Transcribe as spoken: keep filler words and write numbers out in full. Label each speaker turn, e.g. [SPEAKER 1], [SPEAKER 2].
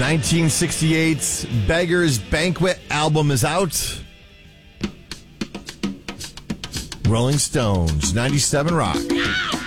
[SPEAKER 1] nineteen sixty-eight's Beggar's Banquet album is out. Rolling Stones, ninety-seven Rock.